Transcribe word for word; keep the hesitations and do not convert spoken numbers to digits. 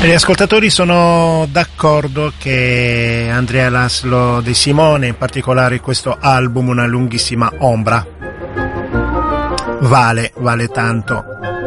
Gli ascoltatori sono d'accordo che Andrea Laszlo De Simone, in particolare questo album Una lunghissima ombra, vale, vale tanto.